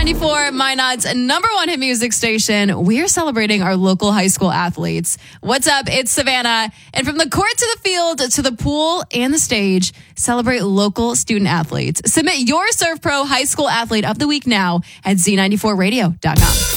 Z94, Minot's number one hit music station. We're celebrating our local high school athletes. What's up? It's Savannah. And from the court to the field to the pool and the stage, celebrate local student athletes. Submit your Serve Pro High School Athlete of the Week now at Z94radio.com.